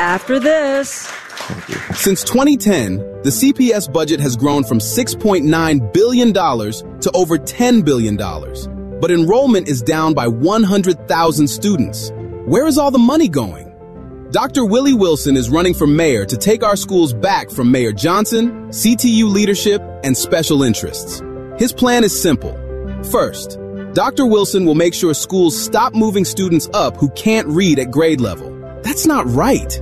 after this. Since 2010, the CPS budget has grown from $6.9 billion to over $10 billion. But enrollment is down by 100,000 students. Where is all the money going? Dr. Willie Wilson is running for mayor to take our schools back from Mayor Johnson, CTU leadership, and special interests. His plan is simple. First, Dr. Wilson will make sure schools stop moving students up who can't read at grade level. That's not right.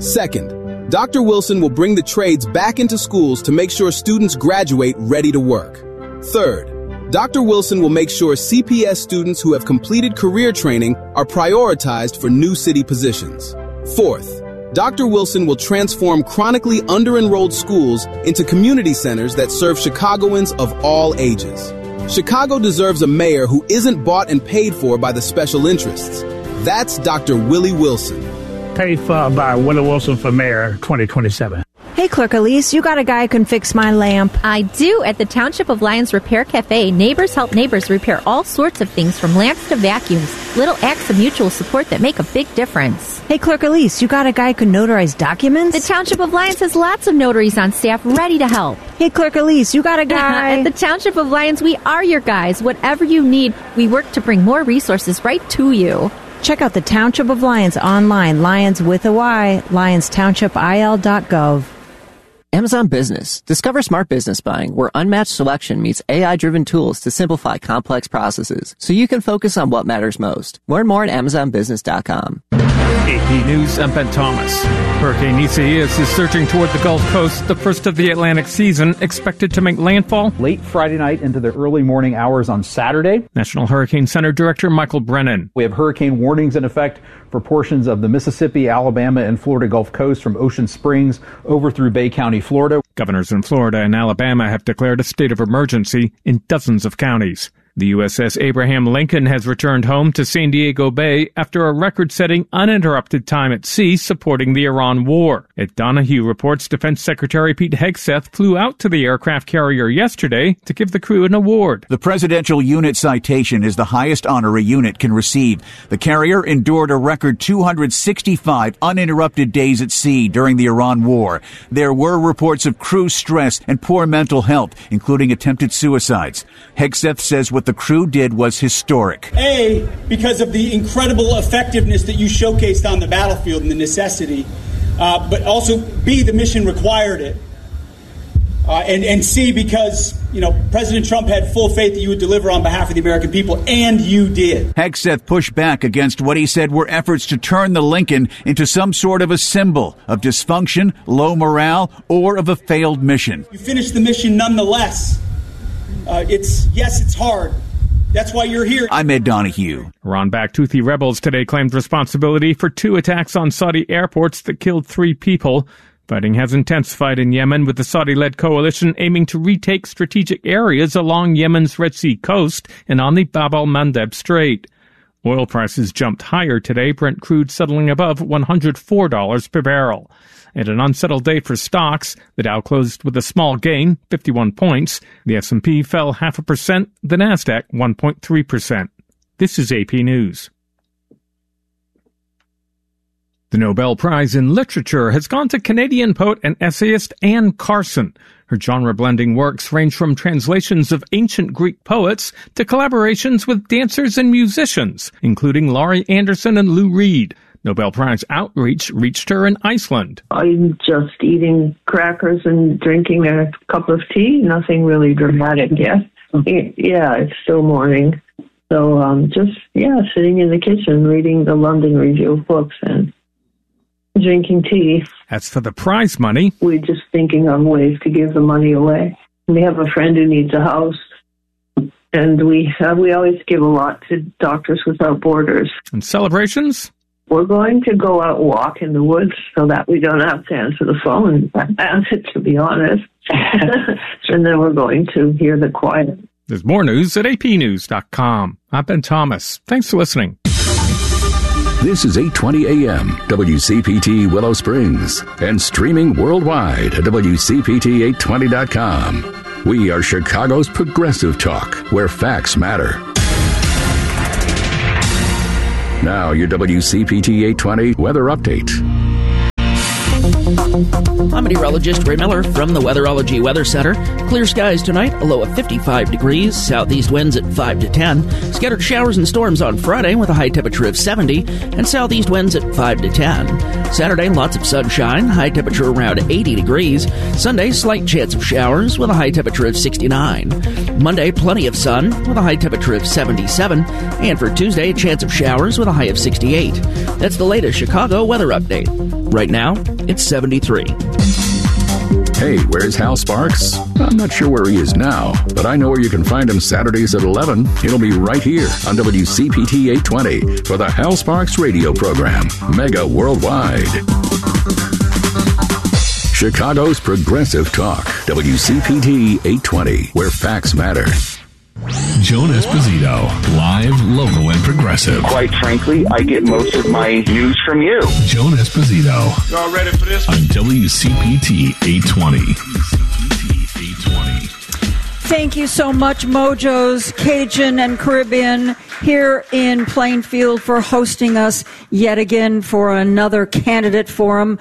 Second, Dr. Wilson will bring the trades back into schools to make sure students graduate ready to work. Third, Dr. Wilson will make sure CPS students who have completed career training are prioritized for new city positions. Fourth, Dr. Wilson will transform chronically under-enrolled schools into community centers that serve Chicagoans of all ages. Chicago deserves a mayor who isn't bought and paid for by the special interests. That's Dr. Willie Wilson. Paid for by Willie Wilson for mayor 2027. Hey, Clerk Elise, you got a guy who can fix my lamp? I do. At the Township of Lyons Repair Cafe, neighbors help neighbors repair all sorts of things from lamps to vacuums. Little acts of mutual support that make a big difference. Hey, Clerk Elise, you got a guy who can notarize documents? The Township of Lyons has lots of notaries on staff ready to help. Hey, Clerk Elise, you got a guy? At the Township of Lyons, we are your guys. Whatever you need, we work to bring more resources right to you. Check out the Township of Lyons online, Lyons with a Y, LyonsTownshipIL.gov. Amazon Business. Discover smart business buying where unmatched selection meets AI-driven tools to simplify complex processes so you can focus on what matters most. Learn more at AmazonBusiness.com. AP News, I'm Ben Thomas. Hurricane Isaias is surging toward the Gulf Coast, the first of the Atlantic season, expected to make landfall late Friday night into the early morning hours on Saturday. National Hurricane Center Director Michael Brennan. We have hurricane warnings in effect for portions of the Mississippi, Alabama, and Florida Gulf Coast from Ocean Springs over through Bay County, Florida. Governors in Florida and Alabama have declared a state of emergency in dozens of counties. The USS Abraham Lincoln has returned home to San Diego Bay after a record-setting uninterrupted time at sea supporting the Iran war. At Donahue reports Defense Secretary Pete Hegseth flew out to the aircraft carrier yesterday to give the crew an award. The Presidential Unit Citation is the highest honor a unit can receive. The carrier endured a record 265 uninterrupted days at sea during the Iran war. There were reports of crew stress and poor mental health, including attempted suicides. Hegseth says what the crew did was historic. A, because of the incredible effectiveness that you showcased on the battlefield and the necessity, but also B, the mission required it. And C, because, President Trump had full faith that you would deliver on behalf of the American people, and you did. Hegseth pushed back against what he said were efforts to turn the Lincoln into some sort of a symbol of dysfunction, low morale, or of a failed mission. You finished the mission nonetheless. It's hard. That's why you're here. I'm Ed Donahue. Iran-backed Houthi rebels today claimed responsibility for 2 attacks on Saudi airports that killed 3 people. Fighting has intensified in Yemen, with the Saudi-led coalition aiming to retake strategic areas along Yemen's Red Sea coast and on the Bab al-Mandeb Strait. Oil prices jumped higher today, Brent crude settling above $104 per barrel. And an unsettled day for stocks. The Dow closed with a small gain, 51 points. The S&P fell 0.5%, the Nasdaq 1.3%. This is AP News. The Nobel Prize in Literature has gone to Canadian poet and essayist Anne Carson. Her genre-blending works range from translations of ancient Greek poets to collaborations with dancers and musicians, including Laurie Anderson and Lou Reed. Nobel Prize outreach reached her in Iceland. I'm just eating crackers and drinking a cup of tea. Nothing really dramatic yet. Yeah, it's still morning. So sitting in the kitchen reading the London Review of Books and drinking tea. As for the prize money, we're just thinking of ways to give the money away. We have a friend who needs a house, and we always give a lot to Doctors Without Borders. And celebrations? We're going to go out and walk in the woods so that we don't have to answer the phone, to be honest. And then we're going to hear the choir. There's more news at apnews.com. I'm Ben Thomas. Thanks for listening. This is 820 AM, WCPT Willow Springs, and streaming worldwide at WCPT820.com. We are Chicago's progressive talk, where facts matter. Now, your WCPT 820 weather update. I'm meteorologist Ray Miller from the Weatherology Weather Center. Clear skies tonight, a low of 55 degrees, southeast winds at 5 to 10. Scattered showers and storms on Friday with a high temperature of 70, and southeast winds at 5 to 10. Saturday, lots of sunshine, high temperature around 80 degrees. Sunday, slight chance of showers with a high temperature of 69. Monday, plenty of sun with a high temperature of 77. And for Tuesday, a chance of showers with a high of 68. That's the latest Chicago weather update. Right now, it's 73. Hey, where's Hal Sparks? I'm not sure where he is now, but I know where you can find him Saturdays at 11. He'll be right here on WCPT 820 for the Hal Sparks radio program, Mega Worldwide. Chicago's Progressive Talk, WCPT 820, where facts matter. Joan Esposito, live, local, and progressive. Quite frankly, I get most of my news from you. Joan Esposito. Y'all ready for this? On WCPT 820. Thank you so much, Mojo's Cajun and Caribbean here in Plainfield for hosting us yet again for another candidate forum.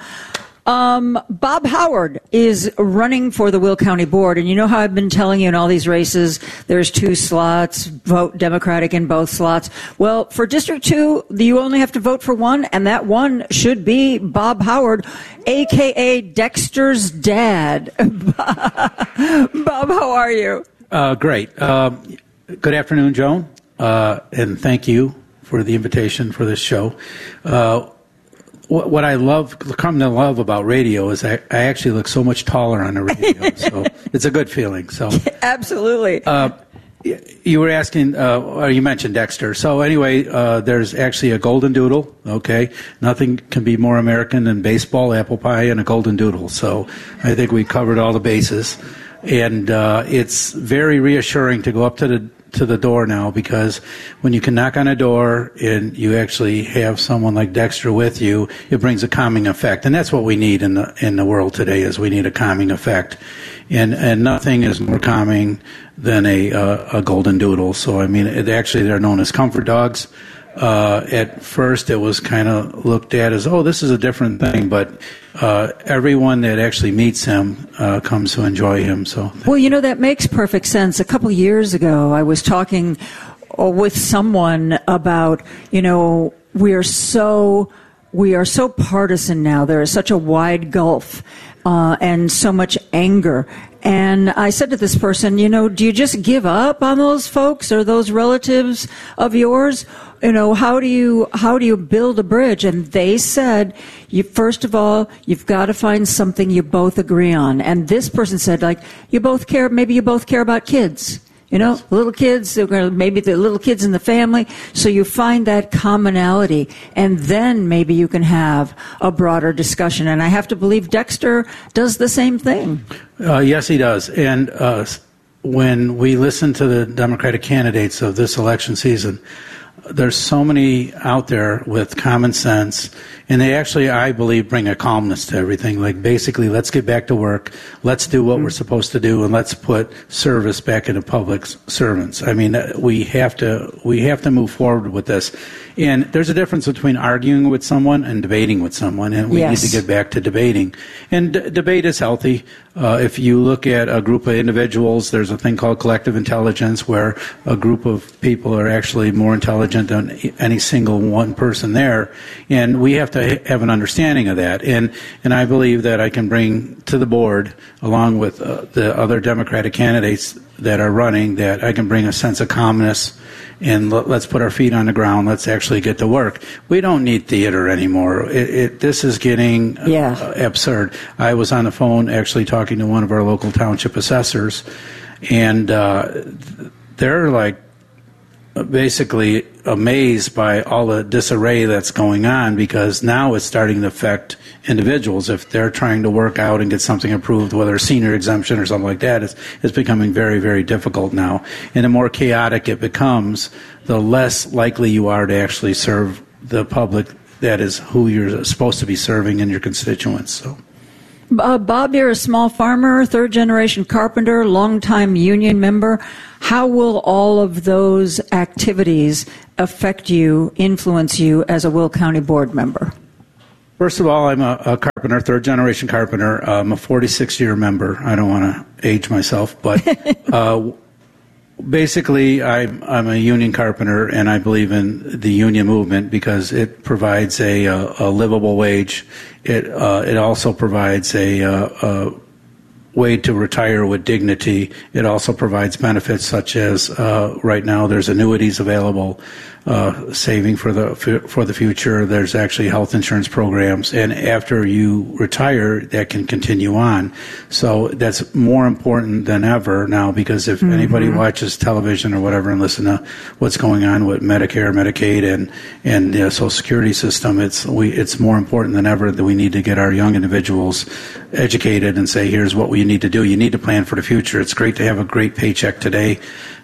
Bob Howard is running for the Will County Board, and you know how I've been telling you in all these races, there's 2 slots, vote Democratic in both slots. Well, for District 2, you only have to vote for one, and that one should be Bob Howard, a.k.a. Dexter's dad. Bob, how are you? Great. Good afternoon, Joan, and thank you for the invitation for this show. What I come to love about radio is I actually look so much taller on the radio, so it's a good feeling. So absolutely. You were asking, or you mentioned Dexter. So anyway, there's actually a golden doodle. Okay, nothing can be more American than baseball, apple pie, and a golden doodle. So I think we covered all the bases, and it's very reassuring to go up to the door now, because when you can knock on a door and you actually have someone like Dexter with you, it brings a calming effect, and that's what we need in the world today. Is we need a calming effect, and nothing is more calming than a golden doodle. So I mean, they're known as comfort dogs. At first, it was kind of looked at as, oh, this is a different thing, but everyone that actually meets him comes to enjoy him. So, well, you know, that makes perfect sense. A couple years ago, I was talking with someone about, you know, we are so partisan now. There is such a wide gulf and so much anger. And I said to this person, you know, do you just give up on those folks or those relatives of yours? You know, how do you build a bridge? And they said, first of all, you've got to find something you both agree on. And this person said, like, maybe you both care about kids. You know, little kids, maybe the little kids in the family. So you find that commonality, and then maybe you can have a broader discussion. And I have to believe Dexter does the same thing. Yes, he does. And when we listen to the Democratic candidates of this election season, there's so many out there with common sense, and they actually, I believe, bring a calmness to everything. Like, basically, let's get back to work, let's do what we're supposed to do, and let's put service back into public servants. I mean, we have to move forward with this. And there's a difference between arguing with someone and debating with someone, and we need to get back to debating. And debate is healthy. If you look at a group of individuals, there's a thing called collective intelligence, where a group of people are actually more intelligent than any single one person there. And we have to have an understanding of that. And I believe that I can bring to the board, along with the other Democratic candidates that are running, that I can bring a sense of calmness, and let's put our feet on the ground. Let's actually get to work. We don't need theater anymore. This is getting absurd. I was on the phone actually talking to one of our local township assessors, and they're like basically amazed by all the disarray that's going on, because now it's starting to affect individuals. If they're trying to work out and get something approved, whether a senior exemption or something like that, it's becoming very, very difficult now. And the more chaotic it becomes, the less likely you are to actually serve the public that is who you're supposed to be serving in your constituents. So. Bob, you're a small farmer, third-generation carpenter, longtime union member. How will all of those activities affect you, influence you as a Will County Board member? First of all, I'm a carpenter, third-generation carpenter. I'm a 46-year member. I don't want to age myself, but basically, I'm a union carpenter, and I believe in the union movement because it provides a livable wage. It also provides a way to retire with dignity. It also provides benefits such as right now there's annuities available, saving for the future. There's actually health insurance programs, and after you retire, that can continue on. So that's more important than ever now, because if anybody watches television or whatever and listen to what's going on with Medicare, Medicaid, and the Social Security system, it's more important than ever that we need to get our young individuals educated and say, here's what we need to do. You need to plan for the future. It's great to have a great paycheck today,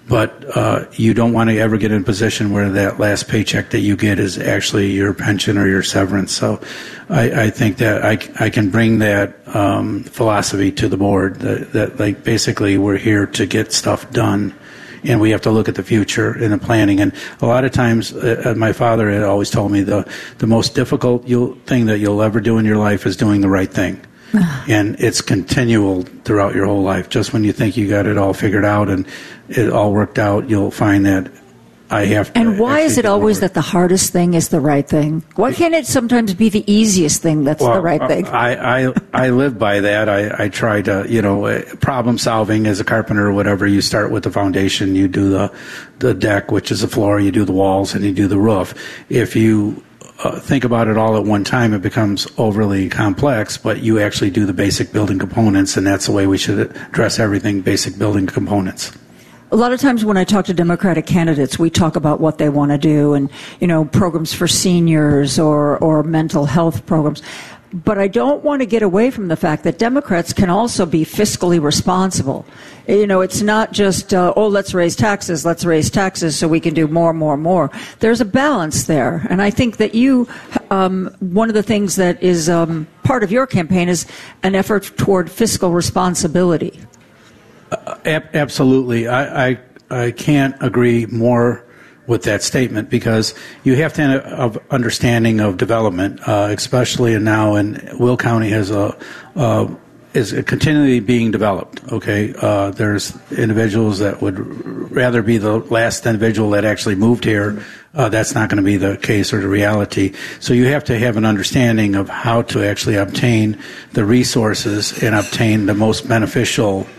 but you don't want to ever get in a position where that last paycheck that you get is actually your pension or your severance. So I think that I can bring that philosophy to the board, that like basically we're here to get stuff done, and we have to look at the future and the planning. And a lot of times, my father had always told me the most difficult thing that you'll ever do in your life is doing the right thing. And it's continual throughout your whole life. Just when you think you got it all figured out and it all worked out, you'll find that I have to. And why is it always that the hardest thing is the right thing? Why can't it sometimes be the easiest thing that's the right thing? I live by that. I try to, problem solving as a carpenter or whatever. You start with the foundation, you do the deck, which is the floor, you do the walls, and you do the roof. If you think about it all at one time, it becomes overly complex, but you actually do the basic building components, and that's the way we should address everything, basic building components. A lot of times when I talk to Democratic candidates, we talk about what they want to do and, programs for seniors or mental health programs. But I don't want to get away from the fact that Democrats can also be fiscally responsible. It's not just, let's raise taxes so we can do more. There's a balance there. And I think that one of the things that is part of your campaign is an effort toward fiscal responsibility. Absolutely. I can't agree more with that statement, because you have to have an understanding of development, especially now, and Will County is continually being developed. Okay, there's individuals that would rather be the last individual that actually moved here. That's not going to be the case or the reality. So you have to have an understanding of how to actually obtain the resources and obtain the most beneficial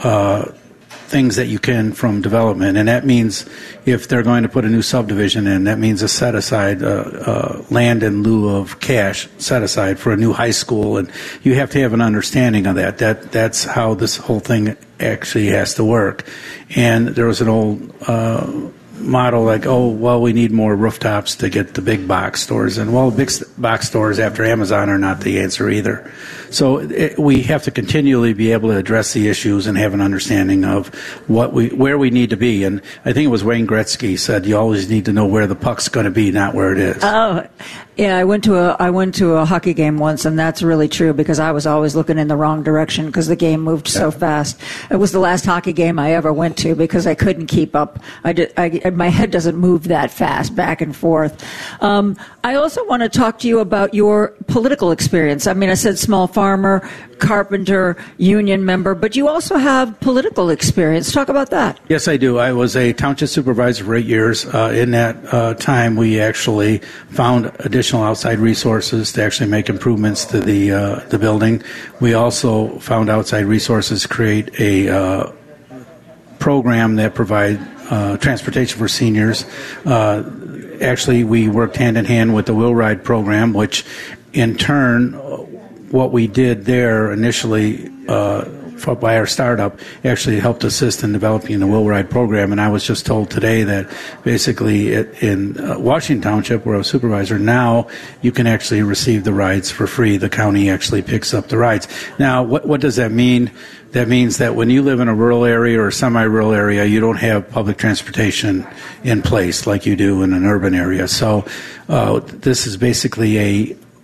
things that you can from development. And that means if they're going to put a new subdivision in, that means a set aside land in lieu of cash set aside for a new high school. And you have to have an understanding of that. That's how this whole thing actually has to work. And there was an old model like, we need more rooftops to get the big box stores. And big box stores after Amazon are not the answer either. So we have to continually be able to address the issues and have an understanding of where we need to be. And I think it was Wayne Gretzky said, you always need to know where the puck's going to be, not where it is. Oh, yeah. I went to a hockey game once, and that's really true, because I was always looking in the wrong direction because the game moved so fast. It was the last hockey game I ever went to because I couldn't keep up. My head doesn't move that fast back and forth. I also want to talk to you about your political experience. I mean, I said small farmer, carpenter, union member, but you also have political experience. Talk about that. Yes, I do. I was a township supervisor for 8 years. In that time, we actually found additional outside resources to actually make improvements to the building. We also found outside resources to create a program that provide transportation for seniors. Actually, we worked hand in hand with the Will Ride program, which in turn, what we did there initially by our startup actually helped assist in developing the Will Ride program. And I was just told today that basically in Washington Township, where I was supervisor, now you can actually receive the rides for free. The county actually picks up the rides. Now, what does that mean? That means that when you live in a rural area or a semi-rural area, you don't have public transportation in place like you do in an urban area. So this is basically a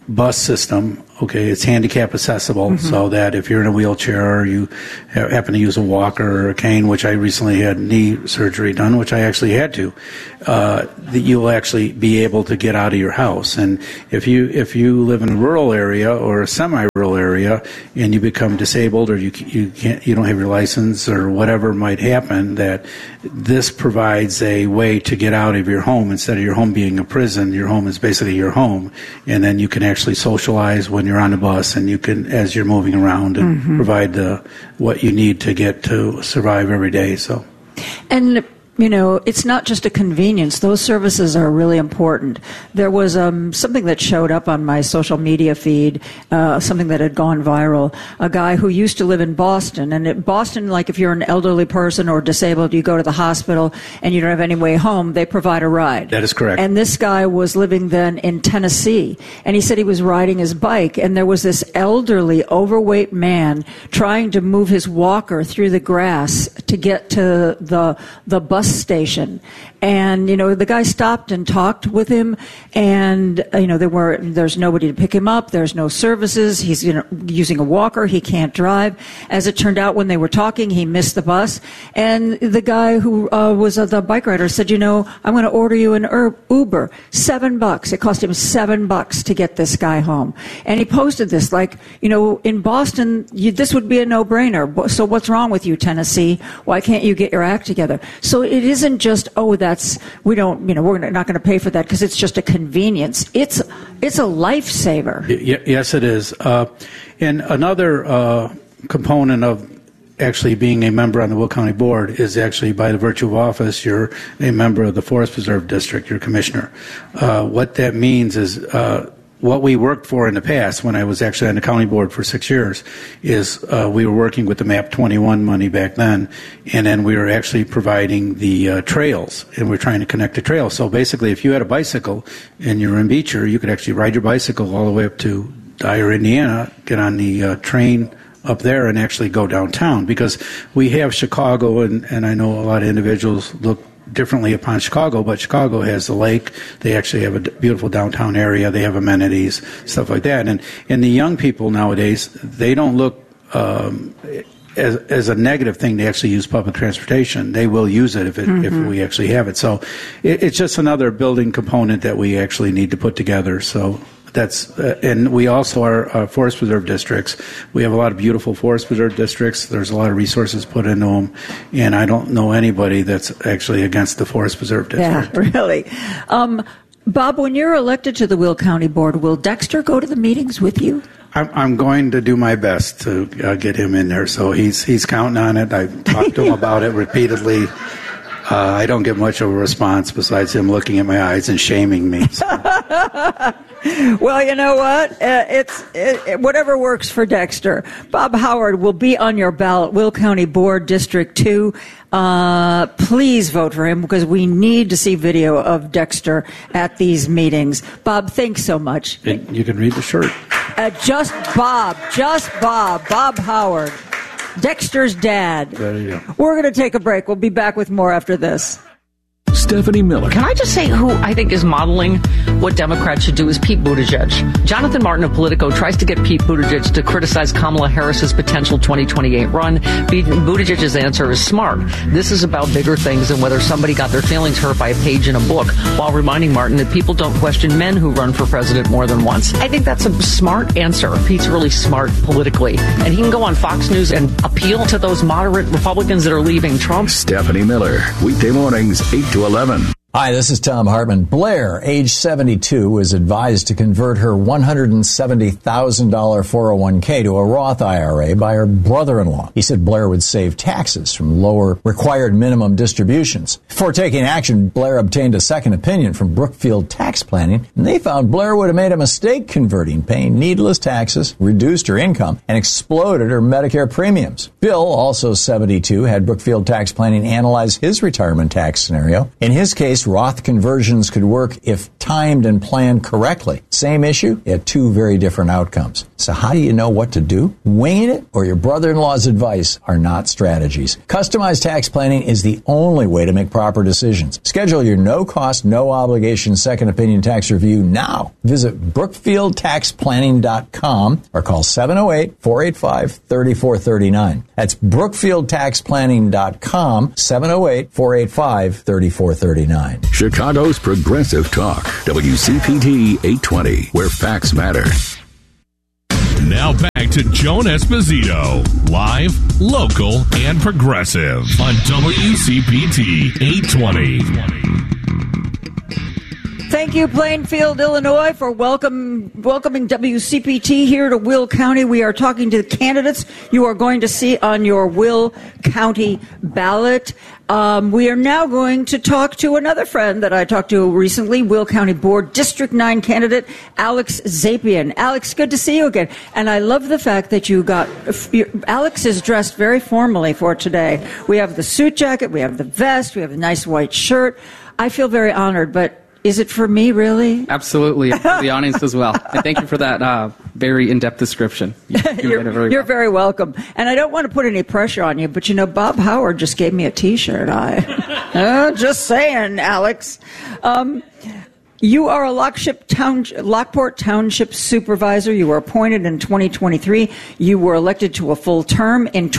bus system. Okay, it's handicap accessible, so that if you're in a wheelchair or you happen to use a walker or a cane, which I recently had knee surgery done, which I actually had to, that you'll actually be able to get out of your house. And if you live in a rural area or a semi-rural area and you become disabled or you don't have your license or whatever might happen, that this provides a way to get out of your home. Instead of your home being a prison, your home is basically your home, and then you can actually socialize when you're on the bus, and you can, as you're moving around, and provide what you need to get to survive every day. So, and it's not just a convenience. Those services are really important. There was something that showed up on my social media feed, something that had gone viral. A guy who used to live in Boston. And in Boston, like if you're an elderly person or disabled, you go to the hospital and you don't have any way home, they provide a ride. That is correct. And this guy was living then in Tennessee. And he said he was riding his bike, and there was this elderly, overweight man trying to move his walker through the grass to get to the bus station. And the guy stopped and talked with him, and there's nobody to pick him up, there's no services, he's using a walker, he can't drive. As it turned out, when they were talking, he missed the bus, and the guy who was the bike rider said, I'm going to order you an Uber, $7. It cost him $7 to get this guy home. And he posted this in Boston, this would be a no-brainer. So what's wrong with you, Tennessee? Why can't you get your act together? So it isn't just, we're not going to pay for that because it's just a convenience. It's a lifesaver. Yes, it is. And another component of actually being a member on the Will County Board is actually by the virtue of office, you're a member of the Forest Preserve District, you're a commissioner. What that means is what we worked for in the past, when I was actually on the county board for 6 years, is we were working with the MAP 21 money back then, and then we were actually providing the trails, and we're trying to connect the trails. So basically, if you had a bicycle and you're in Beecher, you could actually ride your bicycle all the way up to Dyer, Indiana, get on the train up there and actually go downtown, because we have Chicago, and I know a lot of individuals look differently upon Chicago, but Chicago has the lake. They actually have a beautiful downtown area. They have amenities, stuff like that. And the young people nowadays, they don't look as a negative thing to actually use public transportation. They will use it if we actually have it. So it's just another building component that we actually need to put together. So that's and we also are forest preserve districts. We have a lot of beautiful forest preserve districts. There's a lot of resources put into them, and I don't know anybody that's actually against the forest preserve district. Yeah, really. Bob, when you're elected to the Will County Board, will Dexter go to the meetings with you? I'm going to do my best to get him in there. So he's counting on it. I've talked to him about it repeatedly. I don't get much of a response besides him looking at my eyes and shaming me. So. Well, you know what? It's whatever works for Dexter. Bob Howard will be on your ballot, Will County Board, District 2. Please vote for him, because we need to see video of Dexter at these meetings. Bob, thanks so much. And you can read the shirt. Just Bob Howard, Dexter's dad. There you go. We're going to take a break. We'll be back with more after this. Stephanie Miller. Can I just say who I think is modeling what Democrats should do is Pete Buttigieg. Jonathan Martin of Politico tries to get Pete Buttigieg to criticize Kamala Harris's potential 2028 run. Buttigieg's answer is smart. This is about bigger things than whether somebody got their feelings hurt by a page in a book, while reminding Martin that people don't question men who run for president more than once. I think that's a smart answer. Pete's really smart politically, and he can go on Fox News and appeal to those moderate Republicans that are leaving Trump. Stephanie Miller, weekday mornings, 8 to 11. Hi, this is Tom Hartman. Blair, age 72, was advised to convert her $170,000 401k to a Roth IRA by her brother-in-law. He said Blair would save taxes from lower required minimum distributions. Before taking action, Blair obtained a second opinion from Brookfield Tax Planning, and they found Blair would have made a mistake converting, paying needless taxes, reduced her income, and exploded her Medicare premiums. Bill, also 72, had Brookfield Tax Planning analyze his retirement tax scenario. In his case, case, Roth conversions could work if timed and planned correctly. Same issue, you had two very different outcomes. So how do you know what to do? Winging it or your brother-in-law's advice are not strategies. Customized tax planning is the only way to make proper decisions. Schedule your no-cost, no-obligation second opinion tax review now. Visit BrookfieldTaxPlanning.com or call 708-485-3439. That's BrookfieldTaxPlanning.com, 708-485-3439. Chicago's Progressive Talk, WCPT 820, where facts matter. Now back to Joan Esposito, live, local, and progressive on WCPT 820. Thank you, Plainfield, Illinois, for welcoming WCPT here to Will County. We are talking to the candidates you are going to see on your Will County ballot. We are now going to talk to another friend that I talked to recently, Will County Board District 9 candidate Alex Zapian. Alex, good to see you again. And I love the fact that Alex is dressed very formally for today. We have the suit jacket, we have the vest, we have a nice white shirt. I feel very honored, but is it for me, really? Absolutely, for the audience as well. And thank you for that very in-depth description. You're very welcome. And I don't want to put any pressure on you, but Bob Howard just gave me a T-shirt. Just saying, Alex. You are a Lockport Township supervisor. You were appointed in 2023. You were elected to a full term in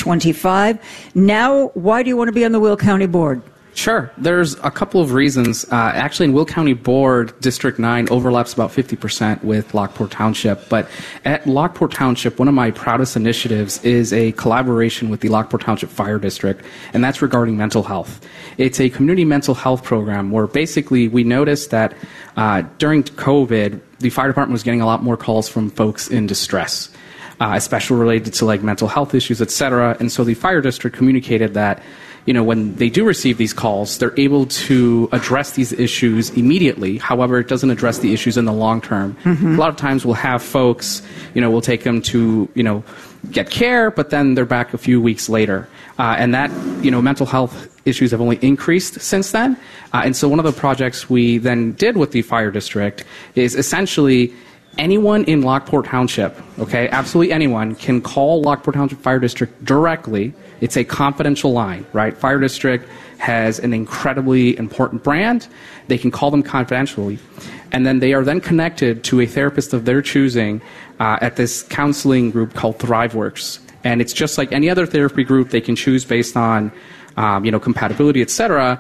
2025. Now, why do you want to be on the Will County Board? Sure. There's a couple of reasons. Actually, in Will County Board, District 9 overlaps about 50% with Lockport Township. But at Lockport Township, one of my proudest initiatives is a collaboration with the Lockport Township Fire District, and that's regarding mental health. It's a community mental health program where basically we noticed that during COVID, the fire department was getting a lot more calls from folks in distress, especially related to mental health issues, et cetera. And so the fire district communicated that when they do receive these calls, they're able to address these issues immediately. However, it doesn't address the issues in the long term. Mm-hmm. A lot of times we'll have folks, we'll take them to, get care, but then they're back a few weeks later. And that, mental health issues have only increased since then. And so one of the projects we then did with the fire district is essentially anyone in Lockport Township, okay, absolutely anyone, can call Lockport Township Fire District directly. It's a confidential line, right? Fire District has an incredibly important brand. They can call them confidentially. And then they are then connected to a therapist of their choosing at this counseling group called ThriveWorks. And it's just like any other therapy group. They can choose based on compatibility, et cetera.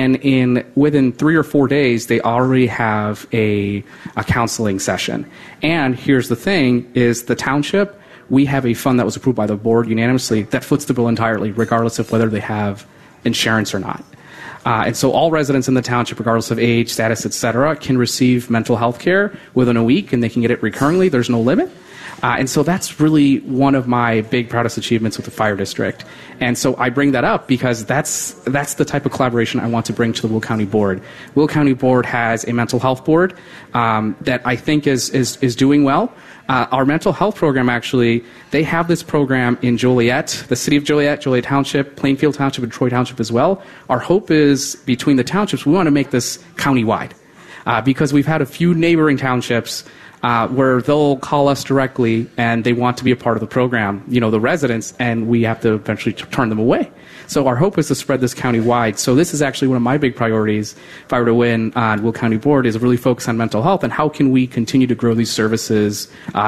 And within 3 or 4 days, they already have a counseling session. And here's the thing, is the township, we have a fund that was approved by the board unanimously that foots the bill entirely, regardless of whether they have insurance or not. And so all residents in the township, regardless of age, status, et cetera, can receive mental health care within a week, and they can get it recurringly. There's no limit. And so that's really one of my big, proudest achievements with the fire district. And so I bring that up because that's the type of collaboration I want to bring to the Will County Board. Will County Board has a mental health board that I think is doing well. Our mental health program, actually, they have this program in Joliet, the city of Joliet, Joliet Township, Plainfield Township, and Troy Township as well. Our hope is between the townships, we want to make this county-wide because we've had a few neighboring townships where they'll call us directly and they want to be a part of the program, the residents, and we have to eventually turn them away. So our hope is to spread this county-wide. So this is actually one of my big priorities, if I were to win on Will County Board, is really focus on mental health and how can we continue to grow these services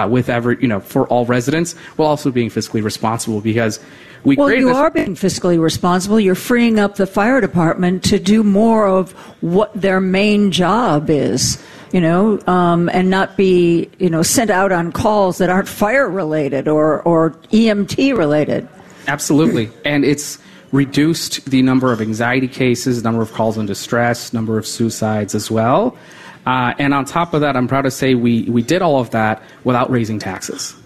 for all residents while also being fiscally responsible because you are being fiscally responsible. You're freeing up the fire department to do more of what their main job is. And not be, sent out on calls that aren't fire-related or EMT-related. Absolutely. And it's reduced the number of anxiety cases, number of calls in distress, number of suicides as well. And on top of that, I'm proud to say we did all of that without raising taxes.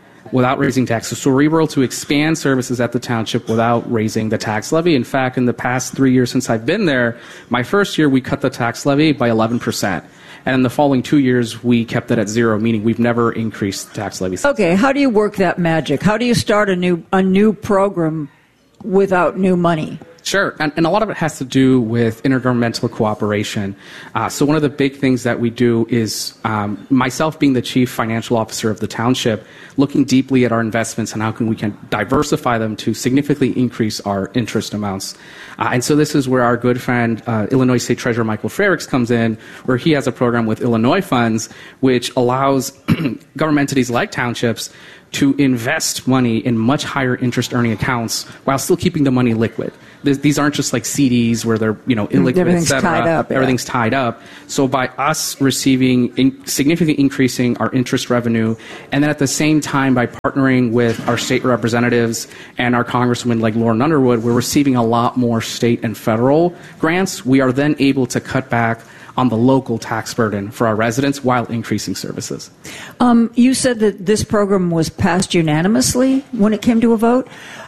So we were able to expand services at the township without raising the tax levy. In fact, in the past 3 years since I've been there, my first year we cut the tax levy by 11%. And in the following 2 years, we kept it at zero, meaning we've never increased tax levies. Okay, how do you work that magic? How do you start a new program without new money? Sure, and a lot of it has to do with intergovernmental cooperation. So one of the big things that we do is myself being the chief financial officer of the township, looking deeply at our investments and how we can diversify them to significantly increase our interest amounts. And so this is where our good friend, Illinois State Treasurer Michael Frerichs comes in, where he has a program with Illinois Funds, which allows government entities like townships to invest money in much higher interest earning accounts while still keeping the money liquid. These aren't just like CDs where they're illiquid, everything's et cetera. tied up. Yeah. Everything's tied up. So by us receiving significantly increasing our interest revenue, and then at the same time by partnering with our state representatives and our congresswomen like Lauren Underwood, we're receiving a lot more state and federal grants. We are then able to cut back on the local tax burden for our residents while increasing services. You said that this program was passed unanimously when it came to a vote.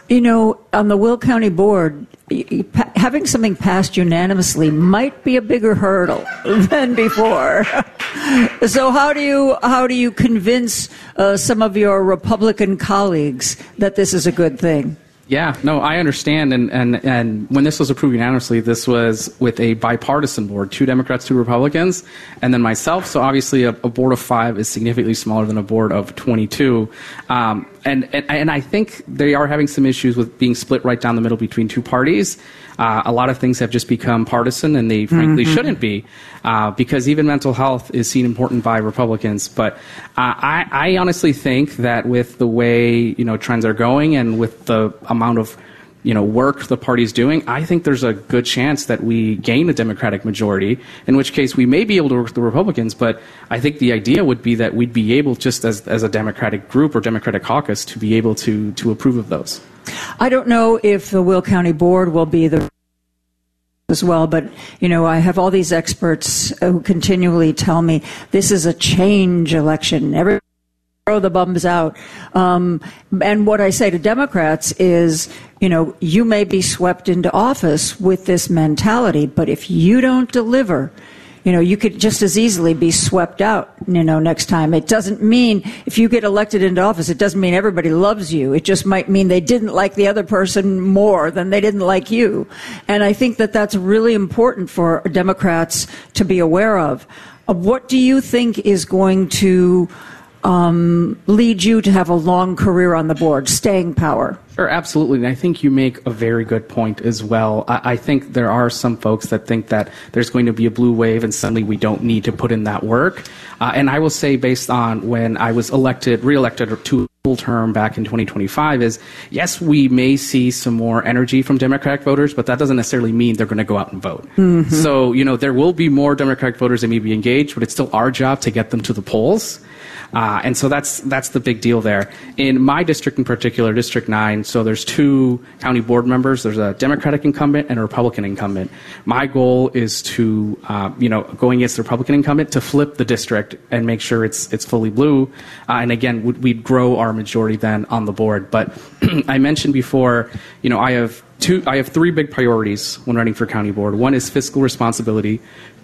On the Will County Board, having something passed unanimously might be a bigger hurdle than before. So how do you convince some of your Republican colleagues that this is a good thing? Yeah, no, I understand. And when this was approved unanimously, this was with a bipartisan board, 2 Democrats, 2 Republicans, and then myself. So obviously a board of 5 is significantly smaller than a board of 22. And I think they are having some issues with being split right down the middle between 2 parties. A lot of things have just become partisan, and they frankly shouldn't be, because even mental health is seen important by Republicans. But I honestly think that with the way trends are going and with the amount of work the party's doing, I think there's a good chance that we gain a Democratic majority, in which case we may be able to work with the Republicans, but I think the idea would be that we'd be able, just as a Democratic group or Democratic caucus, to be able to approve of those. I don't know if the Will County Board will be the as well, but I have all these experts who continually tell me this is a change election. Everybody throw the bums out. And what I say to Democrats is, you may be swept into office with this mentality, but if you don't deliver, you could just as easily be swept out, next time. It doesn't mean, if you get elected into office, it doesn't mean everybody loves you. It just might mean they didn't like the other person more than they didn't like you. And I think that that's really important for Democrats to be aware of. What do you think is going to lead you to have a long career on the board, staying power? Sure, absolutely. And I think you make a very good point as well. I think there are some folks that think that there's going to be a blue wave and suddenly we don't need to put in that work. And I will say, based on when I was reelected to a full term back in 2025, is yes, we may see some more energy from Democratic voters, but that doesn't necessarily mean they're going to go out and vote. Mm-hmm. So, there will be more Democratic voters that may be engaged, but it's still our job to get them to the polls. And so that's the big deal there. In my district in particular, District 9, so there's 2 county board members. There's a Democratic incumbent and a Republican incumbent. My goal is to, going against the Republican incumbent, to flip the district and make sure it's fully blue. And again, we'd grow our majority then on the board. But I mentioned before, I have 3 big priorities when running for county board. 1 is fiscal responsibility.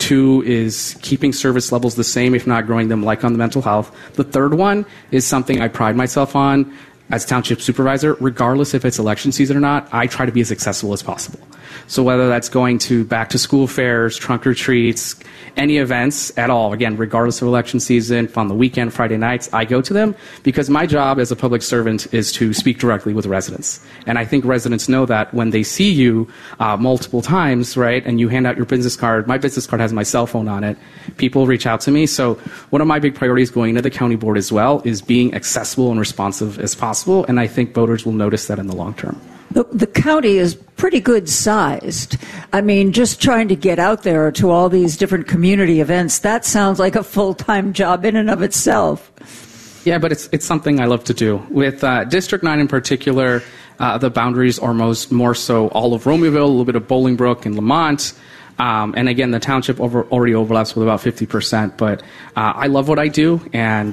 2 is keeping service levels the same, if not growing them, like on the mental health. The 3rd one is something I pride myself on as township supervisor. Regardless if it's election season or not, I try to be as accessible as possible. So whether that's going to back to school fairs, trunk or treats, any events at all, again, regardless of election season, on the weekend, Friday nights, I go to them because my job as a public servant is to speak directly with residents. And I think residents know that when they see you multiple times, right, and you hand out your business card. My business card has my cell phone on it. People reach out to me. So one of my big priorities going into the county board as well is being accessible and responsive as possible. And I think voters will notice that in the long term. The county is pretty good sized. I mean, just trying to get out there to all these different community events, that sounds like a full-time job in and of itself. Yeah, but it's something I love to do. With District 9 in particular, the boundaries are more so all of Romeoville, a little bit of Bolingbrook and Lamont. And again, the township already overlaps with about 50%. But I love what I do, and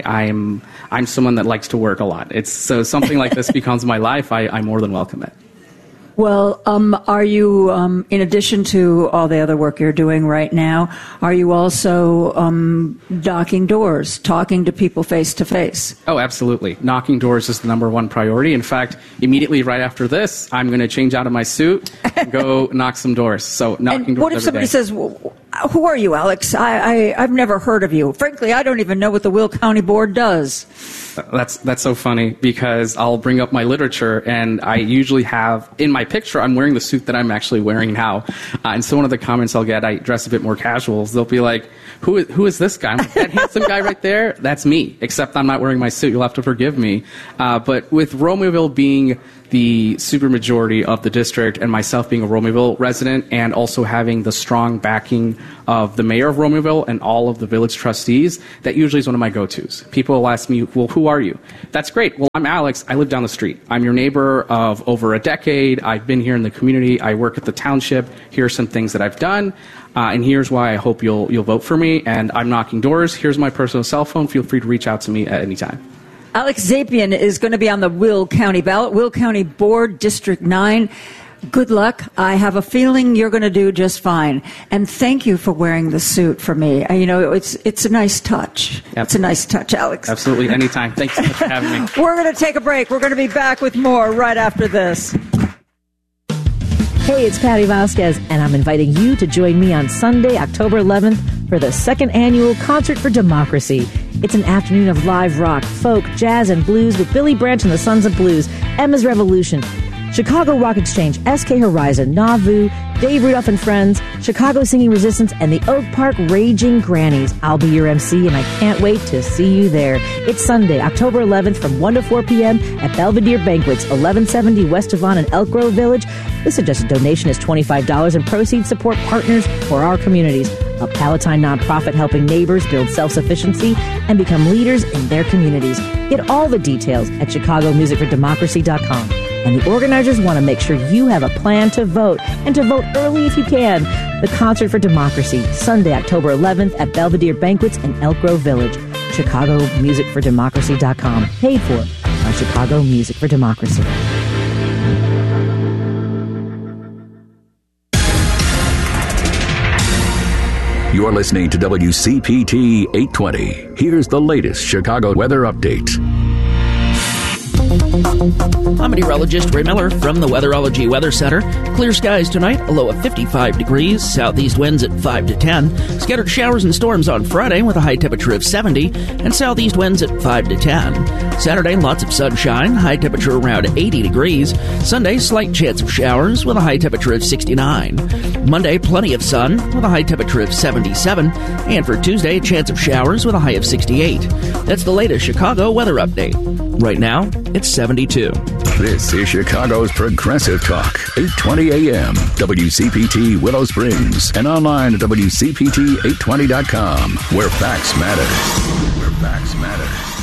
I'm someone that likes to work a lot. So something like this becomes my life. I more than welcome it. Well, are you, in addition to all the other work you're doing right now, are you also knocking doors, talking to people face to face? Oh, absolutely. Knocking doors is the number one priority. In fact, immediately right after this, I'm going to change out of my suit and go knock some doors. So knocking doors. What if somebody says, well, who are you, Alex? I've never heard of you. Frankly, I don't even know what the Will County Board does. That's so funny because I'll bring up my literature, and I usually have in my picture I'm wearing the suit that I'm actually wearing now. And so one of the comments I'll get, I dress a bit more casual. They'll be like, "Who is this guy? That handsome guy right there? That's me. Except I'm not wearing my suit. You'll have to forgive me." But with Romeoville being the supermajority of the district, and myself being a Romeoville resident, and also having the strong backing of the mayor of Romeoville and all of the village trustees, that usually is one of my go-tos. People will ask me, well, who are you? That's great. Well, I'm Alex. I live down the street. I'm your neighbor of over a decade. I've been here in the community. I work at the township. Here are some things that I've done. And here's why I hope you'll vote for me. And I'm knocking doors. Here's my personal cell phone. Feel free to reach out to me at any time. Alex Zapian is going to be on the Will County ballot, Will County Board, District 9. Good luck. I have a feeling you're going to do just fine. And thank you for wearing the suit for me. You know, it's a nice touch. Yep. It's a nice touch, Alex. Absolutely. Anytime. Thanks so much for having me. We're going to take a break. We're going to be back with more right after this. Hey, it's Patty Vasquez, and I'm inviting you to join me on Sunday, October 11th, for the second annual Concert for Democracy. It's an afternoon of live rock, folk, jazz, and blues with Billy Branch and the Sons of Blues, Emma's Revolution, Chicago Rock Exchange, SK Horizon, Nauvoo, Dave Rudolph and Friends, Chicago Singing Resistance, and the Oak Park Raging Grannies. I'll be your MC, and I can't wait to see you there. It's Sunday, October 11th from 1 to 4 p.m. at Belvedere Banquets, 1170 West Devon in Elk Grove Village. The suggested donation is $25, and proceeds support partners for our communities. A Palatine nonprofit helping neighbors build self-sufficiency and become leaders in their communities. Get all the details at chicagomusicfordemocracy.com. And the organizers want to make sure you have a plan to vote, and to vote early if you can. The Concert for Democracy, Sunday, October 11th at Belvedere Banquets in Elk Grove Village. chicagomusicfordemocracy.com. Paid for by Chicago Music for Democracy. You're listening to WCPT 820. Here's the latest Chicago weather update. I'm meteorologist Ray Miller from the Weatherology Weather Center. Clear skies tonight, a low of 55 degrees, southeast winds at 5 to 10. Scattered showers and storms on Friday with a high temperature of 70, and southeast winds at 5 to 10. Saturday, lots of sunshine, high temperature around 80 degrees. Sunday, slight chance of showers with a high temperature of 69. Monday, plenty of sun with a high temperature of 77. And for Tuesday, a chance of showers with a high of 68. That's the latest Chicago weather update. Right now, it's 72. This is Chicago's Progressive Talk, 820 AM, WCPT Willow Springs, and online at WCPT820.com, where facts matter. Where facts matter.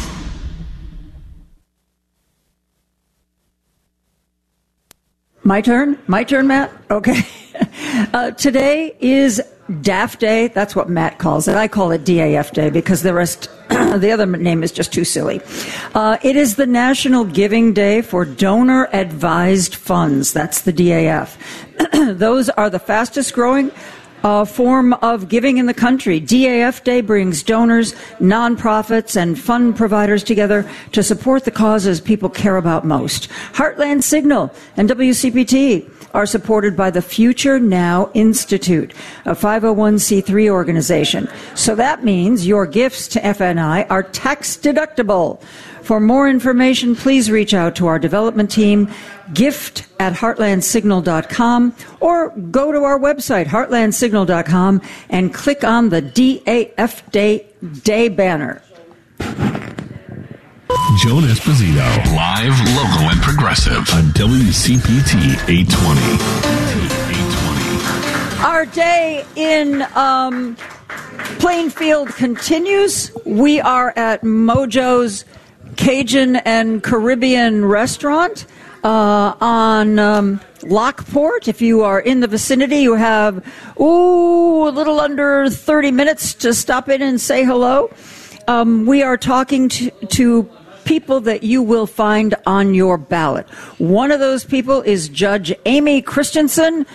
My turn? My turn, Matt? Okay. Today is DAF Day. That's what Matt calls it. I call it DAF Day because the rest, the other name is just too silly. It is the National Giving Day for Donor Advised Funds. That's the DAF. Those are the fastest growing form of giving in the country. DAF Day brings donors, nonprofits, and fund providers together to support the causes people care about most. Heartland Signal and WCPT are supported by the Future Now Institute, a 501c3 organization. So that means your gifts to FNI are tax deductible. For more information, please reach out to our development team, gift@heartlandsignal.com, or go to our website, heartlandsignal.com, and click on the DAF Day banner. Joan Esposito, live, local, and progressive on WCPT 820. Our day in Plainfield continues. We are at Mojo's Cajun and Caribbean restaurant on Lockport. If you are in the vicinity, you have a little under 30 minutes to stop in and say hello. We are talking to people that you will find on your ballot. One of those people is Judge Amy Christensen,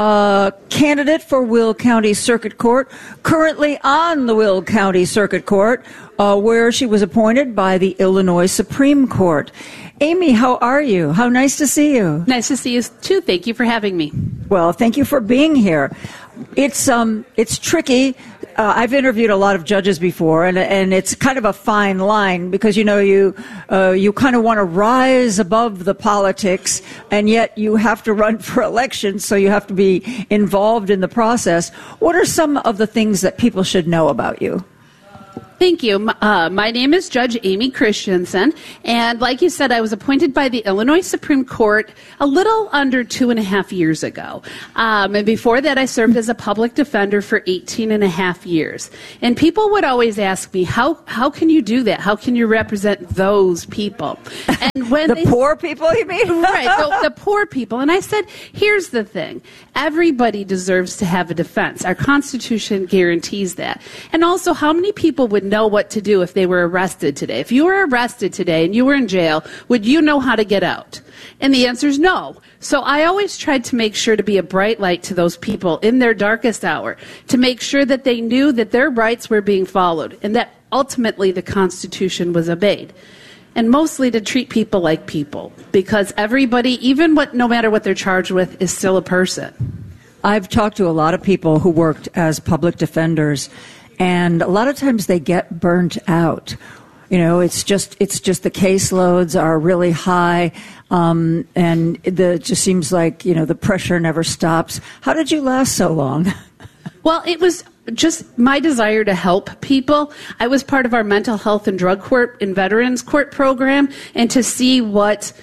candidate for Will County Circuit Court, currently on the Will County Circuit Court, where she was appointed by the Illinois Supreme Court. Amy, how are you? How nice to see you. Nice to see you too. Thank you for having me. Well, thank you for being here. It's tricky. I've interviewed a lot of judges before, and it's kind of a fine line because, you know, you kind of want to rise above the politics, and yet you have to run for election, so you have to be involved in the process. What are some of the things that people should know about you? Thank you. My name is Judge Amy Christensen, and like you said, I was appointed by the Illinois Supreme Court a little under 2.5 years ago. And before that, I served as a public defender for 18.5 years. And people would always ask me, how can you do that? How can you represent those people? And when the poor people, you mean? Right, the poor people. And I said, here's the thing. Everybody deserves to have a defense. Our Constitution guarantees that. And also, how many people would know what to do if they were arrested today? If you were arrested today and you were in jail, would you know how to get out? And the answer is no. So I always tried to make sure to be a bright light to those people in their darkest hour, to make sure that they knew that their rights were being followed and that ultimately the Constitution was obeyed. And mostly to treat people like people, because everybody, no matter what they're charged with, is still a person. I've talked to a lot of people who worked as public defenders, and a lot of times they get burnt out. You know, it's just the caseloads are really high, and it just seems like, you know, the pressure never stops. How did you last so long? Well, it was just my desire to help people. I was part of our mental health and drug court and veterans court program, and to see what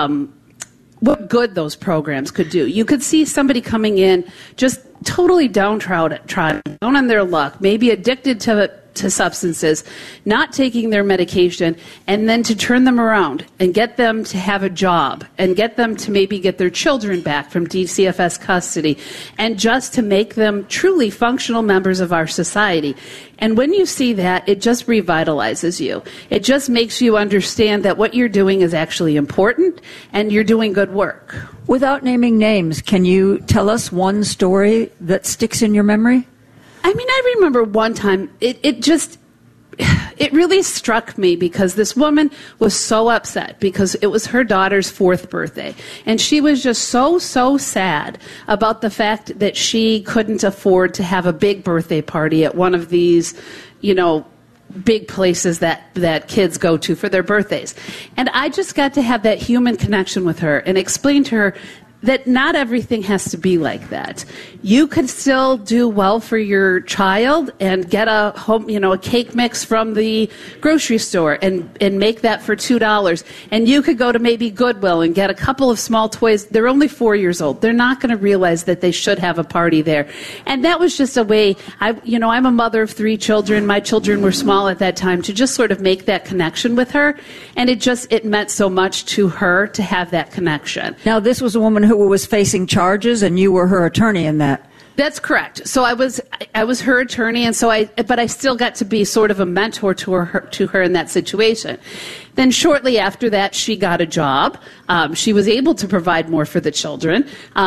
good those programs could do. You could see somebody coming in just totally downtrodden, down on their luck, maybe addicted to substances, not taking their medication, and then to turn them around and get them to have a job and get them to maybe get their children back from DCFS custody, and just to make them truly functional members of our society. And when you see that, it just revitalizes you. It just makes you understand that what you're doing is actually important and you're doing good work. Without naming names, can you tell us one story that sticks in your memory? I mean, I remember one time, it really struck me because this woman was so upset because it was her daughter's 4th birthday. And she was just so sad about the fact that she couldn't afford to have a big birthday party at one of these, you know, big places that kids go to for their birthdays. And I just got to have that human connection with her and explain to her that not everything has to be like that. You could still do well for your child and get a cake mix from the grocery store and make that for $2. And you could go to maybe Goodwill and get a couple of small toys. They're only 4 years old. They're not going to realize that they should have a party there. And that was just a way, I'm a mother of 3 children. My children were small at that time, to just sort of make that connection with her. And it meant so much to her to have that connection. Now, this was a woman who was facing charges, and you were her attorney in that. That's correct. So I was her attorney, and but I still got to be sort of a mentor to her in that situation. Then shortly after that, she got a job. She was able to provide more for the children.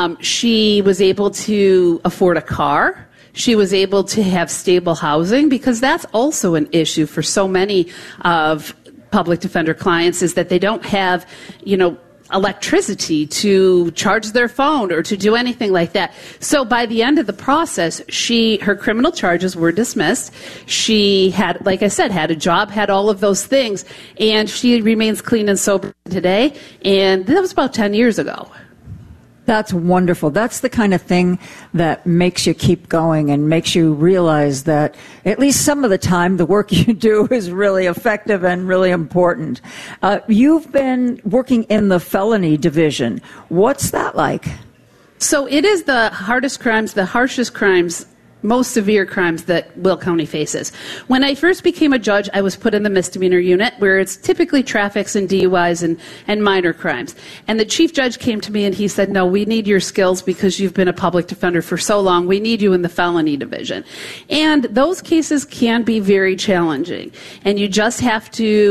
She was able to afford a car. She was able to have stable housing, because that's also an issue for so many of public defender clients, is that they don't have, electricity to charge their phone or to do anything like that. So by the end of the process, her criminal charges were dismissed. She had, like I said, had a job, had all of those things, and she remains clean and sober today. And that was about 10 years ago. That's wonderful. That's the kind of thing that makes you keep going and makes you realize that at least some of the time the work you do is really effective and really important. You've been working in the felony division. What's that like? So it is the hardest crimes, the harshest crimes, most severe crimes that Will County faces. When I first became a judge, I was put in the misdemeanor unit, where it's typically traffics and DUIs and minor crimes. And the chief judge came to me and he said, no, we need your skills because you've been a public defender for so long. We need you in the felony division. And those cases can be very challenging. And you just have to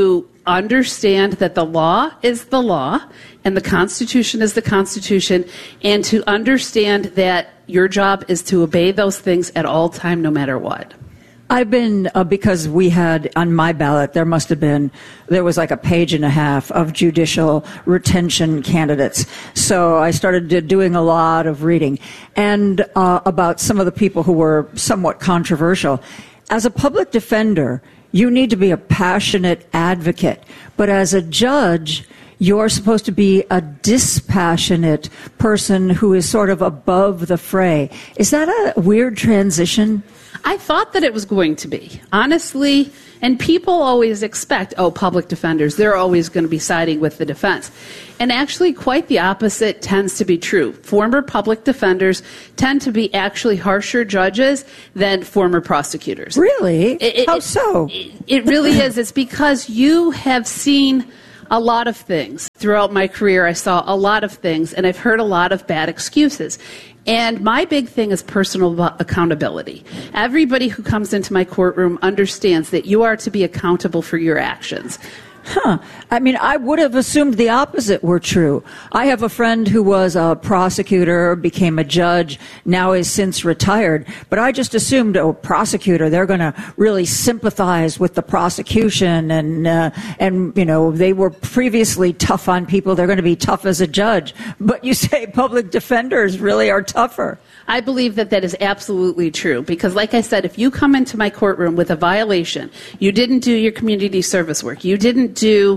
understand that the law is the law and the Constitution is the Constitution, and to understand that your job is to obey those things at all time, no matter what. I've been, because we had on my ballot, there was like a page and a half of judicial retention candidates. So I started doing a lot of reading and about some of the people who were somewhat controversial. As a public defender, you need to be a passionate advocate. But as a judge, you're supposed to be a dispassionate person who is sort of above the fray. Is that a weird transition? I thought that it was going to be, honestly, and people always expect, public defenders, they're always going to be siding with the defense. And actually, quite the opposite tends to be true. Former public defenders tend to be actually harsher judges than former prosecutors. Really? How so? It really is. It's because you have seen a lot of things. Throughout my career, I saw a lot of things, and I've heard a lot of bad excuses. And my big thing is personal accountability. Everybody who comes into my courtroom understands that you are to be accountable for your actions. I mean, I would have assumed the opposite were true. I have a friend who was a prosecutor, became a judge, now is since retired. But I just assumed, prosecutor, they're going to really sympathize with the prosecution, and they were previously tough on people. They're going to be tough as a judge. But you say public defenders really are tougher. I believe that is absolutely true because, like I said, if you come into my courtroom with a violation, you didn't do your community service work, you didn't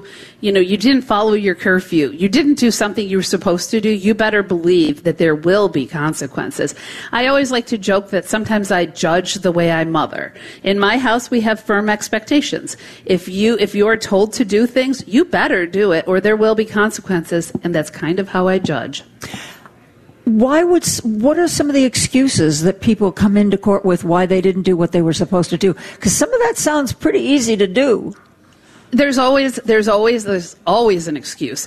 follow your curfew, you didn't do something you were supposed to do, you better believe that there will be consequences. I always like to joke that sometimes I judge the way I mother. In my house, we have firm expectations. If you are told to do things, you better do it or there will be consequences, and that's kind of how I judge. What are some of the excuses that people come into court with why they didn't do what they were supposed to do? Because some of that sounds pretty easy to do. There's always an excuse.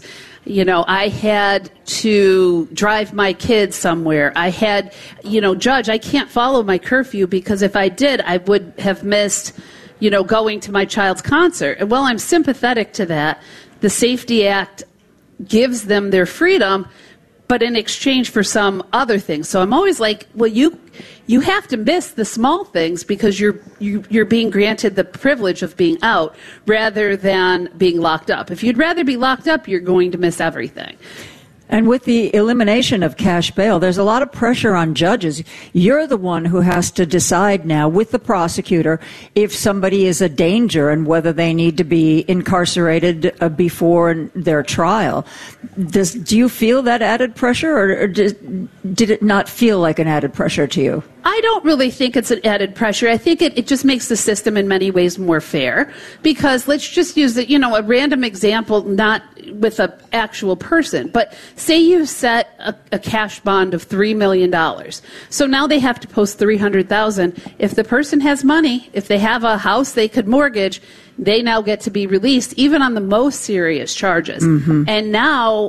I had to drive my kids somewhere. I had, Judge, I can't follow my curfew because if I did, I would have missed, going to my child's concert. And while I'm sympathetic to that, the Safety Act gives them their freedom, but in exchange for some other things. So I'm always like, well, you have to miss the small things because you're being granted the privilege of being out rather than being locked up. If you'd rather be locked up, you're going to miss everything. And with the elimination of cash bail, there's a lot of pressure on judges. You're the one who has to decide now with the prosecutor if somebody is a danger and whether they need to be incarcerated before their trial. Do you feel that added pressure, or did it not feel like an added pressure to you? I don't really think it's an added pressure. I think it just makes the system in many ways more fair because let's just use a random example, not with an actual person, but say you set a cash bond of $3 million. So now they have to post $300,000. If the person has money, if they have a house they could mortgage, they now get to be released even on the most serious charges. Mm-hmm. And now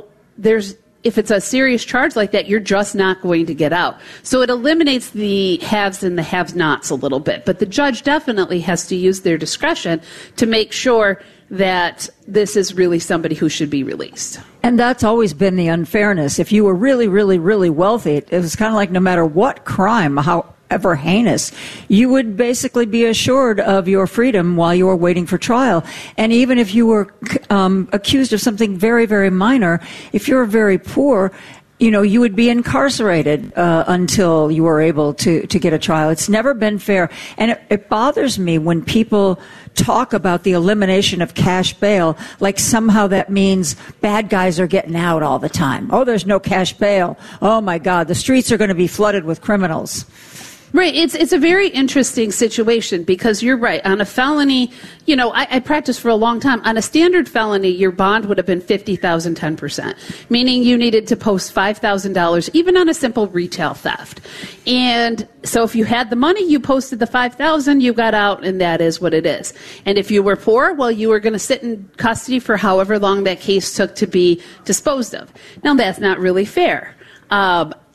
if it's a serious charge like that, you're just not going to get out. So it eliminates the haves and the have-nots a little bit. But the judge definitely has to use their discretion to make sure that this is really somebody who should be released. And that's always been the unfairness. If you were really, really, really wealthy, it was kind of like no matter what crime, however heinous, you would basically be assured of your freedom while you were waiting for trial. And even if you were accused of something very, very minor, if you're very poor, you would be incarcerated until you were able to get a trial. It's never been fair. And it bothers me when people talk about the elimination of cash bail like somehow that means bad guys are getting out all the time. Oh, there's no cash bail. Oh, my God, the streets are going to be flooded with criminals. Right. It's a very interesting situation because you're right. On a felony, I practiced for a long time. On a standard felony, your bond would have been $50,000, 10%, meaning you needed to post $5,000 even on a simple retail theft. And so if you had the money, you posted the $5,000, you got out, and that is what it is. And if you were poor, well, you were going to sit in custody for however long that case took to be disposed of. Now, that's not really fair.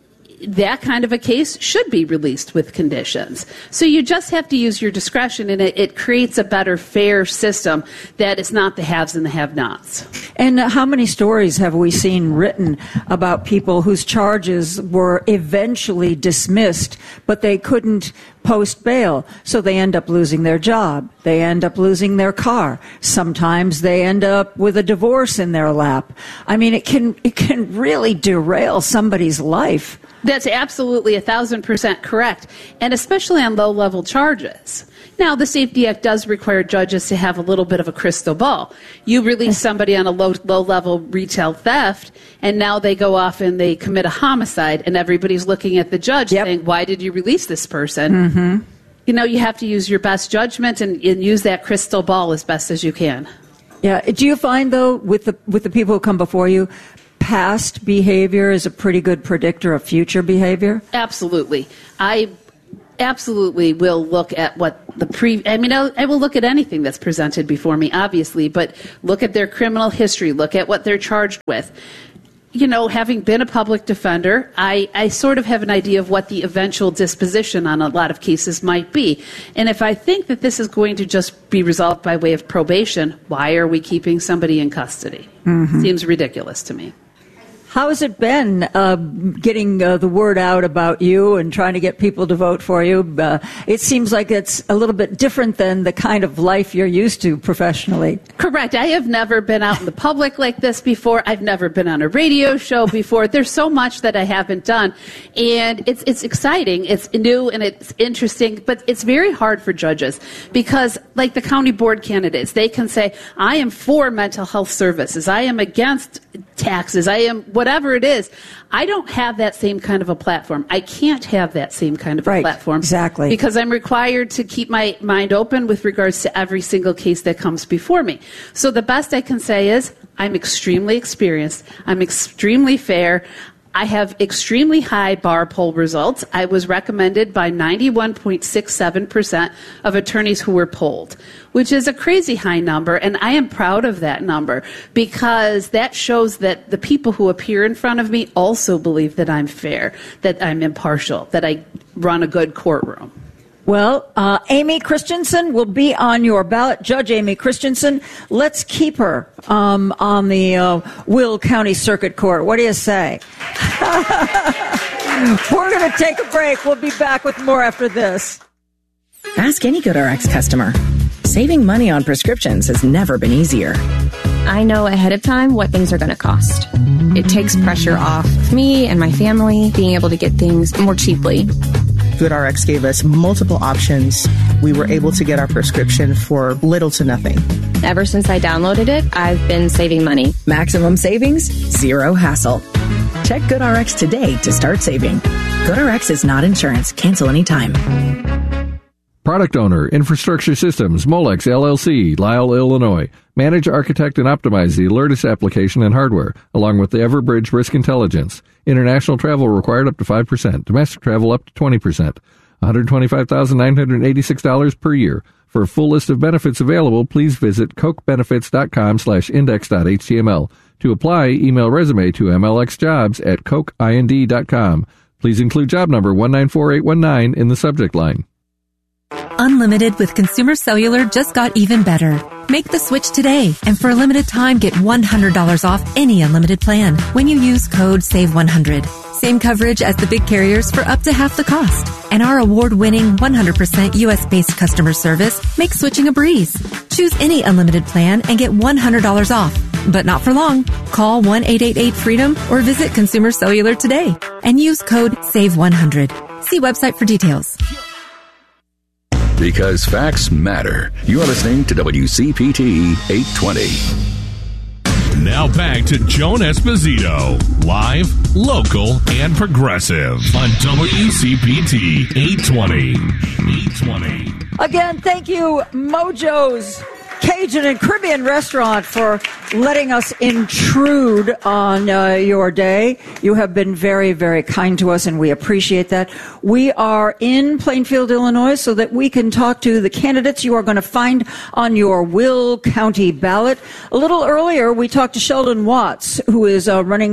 that kind of a case should be released with conditions. So you just have to use your discretion, and it creates a better, fair system that is not the haves and the have-nots. And how many stories have we seen written about people whose charges were eventually dismissed, but they couldn't post bail, so they end up losing their job. They end up losing their car. Sometimes they end up with a divorce in their lap. I mean, it can really derail somebody's life. That's absolutely 1,000% correct, and especially on low-level charges. Now, the Safety Act does require judges to have a little bit of a crystal ball. You release somebody on a low-level retail theft, and now they go off and they commit a homicide, and everybody's looking at the judge saying, why did you release this person? Mm-hmm. You know, you have to use your best judgment and use that crystal ball as best as you can. Yeah. Do you find, though, with the people who come before you, past behavior is a pretty good predictor of future behavior? Absolutely. I absolutely will look at what I will look at anything that's presented before me, obviously, but look at their criminal history, look at what they're charged with. You know, having been a public defender, I sort of have an idea of what the eventual disposition on a lot of cases might be. And if I think that this is going to just be resolved by way of probation, why are we keeping somebody in custody? Mm-hmm. Seems ridiculous to me. How has it been getting the word out about you and trying to get people to vote for you? It seems like it's a little bit different than the kind of life you're used to professionally. Correct. I have never been out in the public like this before. I've never been on a radio show before. There's so much that I haven't done. And it's exciting. It's new and it's interesting, but it's very hard for judges because, like the county board candidates, they can say, I am for mental health services. I am against taxes. I am whatever it is. I don't have that same kind of a platform. I can't have that same kind of a platform. Exactly. Because I'm required to keep my mind open with regards to every single case that comes before me. So the best I can say is I'm extremely experienced. I'm extremely fair. I have extremely high bar poll results. I was recommended by 91.67% of attorneys who were polled, which is a crazy high number, and I am proud of that number because that shows that the people who appear in front of me also believe that I'm fair, that I'm impartial, that I run a good courtroom. Well, Amy Christensen will be on your ballot. Judge Amy Christensen, let's keep her on the Will County Circuit Court. What do you say? We're going to take a break. We'll be back with more after this. Ask any GoodRx customer. Saving money on prescriptions has never been easier. I know ahead of time what things are going to cost. It takes pressure off me and my family being able to get things more cheaply. GoodRx gave us multiple options. We were able to get our prescription for little to nothing. Ever since I downloaded it, I've been saving money. Maximum savings, zero hassle. Check GoodRx today to start saving. GoodRx is not insurance. Cancel anytime. Product owner, Infrastructure Systems, Molex LLC, Lisle, Illinois. Manage, architect, and optimize the Alertus application and hardware, along with the Everbridge Risk Intelligence. International travel required up to 5%. Domestic travel up to 20%. $125,986 per year. For a full list of benefits available, please visit cokebenefits.com/index.html. To apply, email resume to mlxjobs@cokeind.com. Please include job number 194819 in the subject line. Unlimited with Consumer Cellular just got even better. Make the switch today, and for a limited time, get $100 off any unlimited plan when you use code SAVE100. Same coverage as the big carriers for up to half the cost. And our award-winning 100% U.S.-based customer service makes switching a breeze. Choose any unlimited plan and get $100 off. But not for long. Call 1-888-FREEDOM or visit Consumer Cellular today and use code SAVE100. See website for details. Because facts matter. You're listening to WCPT 820. Now back to Joan Esposito. Live, local, and progressive on WCPT 820. 820. Again, thank you, Mojo's Cajun and Caribbean Restaurant, for letting us intrude on your day. You have been very, very kind to us, and we appreciate that. We are in Plainfield, Illinois, so that we can talk to the candidates you are going to find on your Will County ballot. A little earlier, we talked to Sheldon Watts, who is running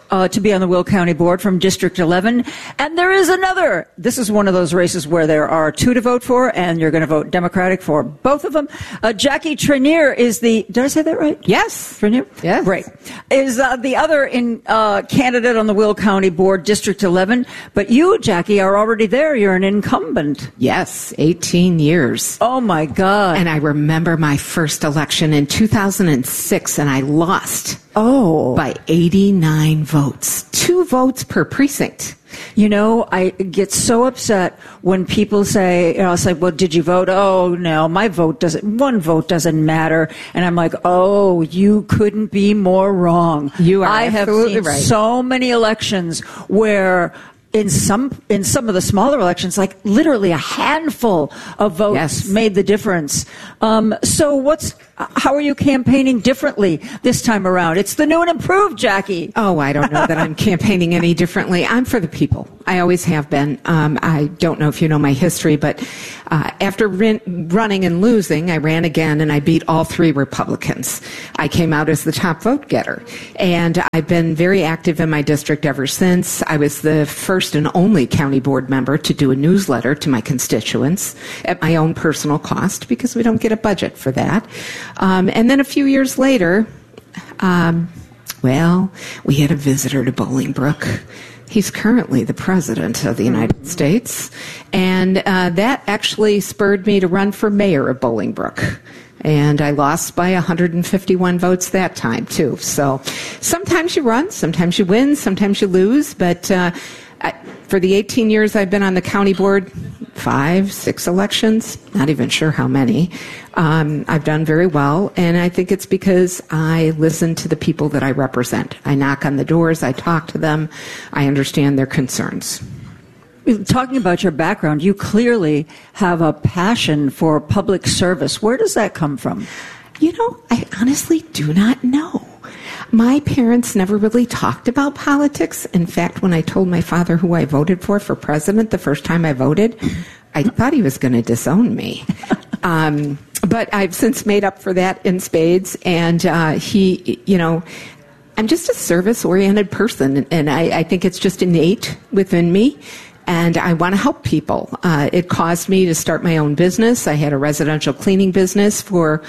to be on the Will County Board from District 11. And there is another. This is one of those races where there are two to vote for, and you're going to vote Democratic for both of them. Jackie Trenier is the, did I say that right? Yes. Trenier? Yes. Great. Is the other candidate on the Will County Board, District 11. But you, Jackie, are already there. You're an incumbent. Yes, 18 years. Oh, my God. And I remember my first election in 2006, and I lost by 89 votes. 2 votes per precinct. You know, I get so upset when people say, you know, it's like, well, did you vote? Oh, no, one vote doesn't matter. And I'm like, oh, you couldn't be more wrong. You are I absolutely have seen right. so many elections where in some of the smaller elections, like literally a handful of votes made the difference. So how are you campaigning differently this time around? It's the new and improved, Jackie. Oh, I don't know that I'm campaigning any differently. I'm for the people. I always have been. I don't know if you know my history, but after running and losing, I ran again and I beat all 3 Republicans. I came out as the top vote getter. And I've been very active in my district ever since. I was the first and only county board member to do a newsletter to my constituents at my own personal cost because we don't get a budget for that. And then a few years later, we had a visitor to Bolingbrook. He's currently the president of the United States. And that actually spurred me to run for mayor of Bolingbrook. And I lost by 151 votes that time, too. So sometimes you run, sometimes you win, sometimes you lose. But for the 18 years I've been on the county board, 5, 6 elections, not even sure how many, I've done very well. And I think it's because I listen to the people that I represent. I knock on the doors, I talk to them, I understand their concerns. Talking about your background, you clearly have a passion for public service. Where does that come from? You know, I honestly do not know. My parents never really talked about politics. In fact, when I told my father who I voted for president the first time I voted, I thought he was going to disown me. But I've since made up for that in spades. And I'm just a service-oriented person. And I think it's just innate within me. And I want to help people. It caused me to start my own business. I had a residential cleaning business for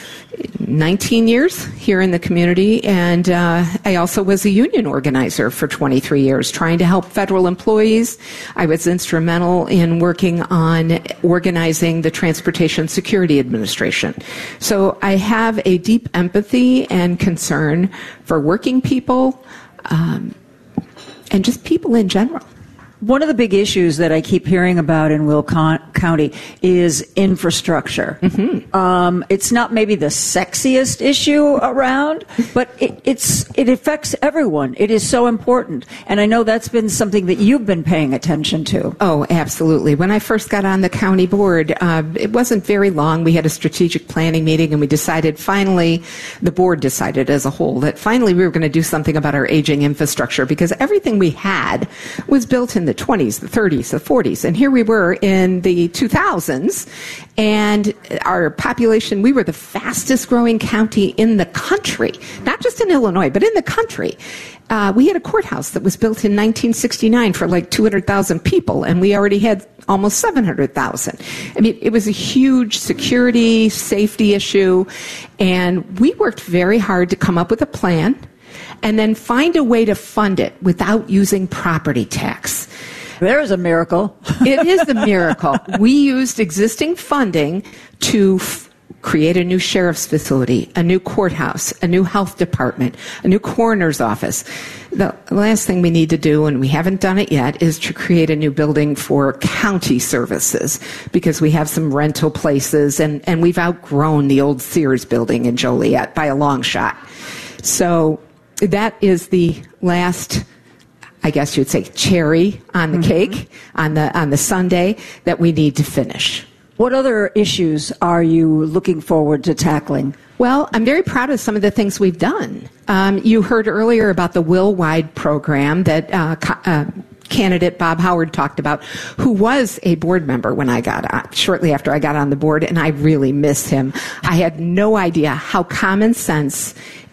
19 years here in the community, and I also was a union organizer for 23 years, trying to help federal employees. I was instrumental in working on organizing the Transportation Security Administration. So I have a deep empathy and concern for working people and just people in general. One of the big issues that I keep hearing about in Will County is infrastructure. Mm-hmm. It's not maybe the sexiest issue around, but it affects everyone. It is so important. And I know that's been something that you've been paying attention to. Oh, absolutely. When I first got on the county board, it wasn't very long. We had a strategic planning meeting, and we decided finally, the board decided as a whole, that finally we were going to do something about our aging infrastructure, because everything we had was built in the 20s, the 30s, the 40s. And here we were in the 2000s, and our population, we were the fastest growing county in the country, not just in Illinois, but in the country. We had a courthouse that was built in 1969 for like 200,000 people, and we already had almost 700,000. I mean, it was a huge security, safety issue, and we worked very hard to come up with a plan and then find a way to fund it without using property tax. There's a miracle. It is a miracle. We used existing funding to create a new sheriff's facility, a new courthouse, a new health department, a new coroner's office. The last thing we need to do, and we haven't done it yet, is to create a new building for county services, because we have some rental places, and we've outgrown the old Sears building in Joliet by a long shot. So that is the last, I guess you'd say, cherry on the cake, on the sundae that we need to finish. What other issues are you looking forward to tackling? Well, I'm very proud of some of the things we've done. You heard earlier about the Will-Wide program that candidate Bob Howard talked about, who was a board member when I got on, shortly after I got on the board, and I really miss him. I had no idea how common sense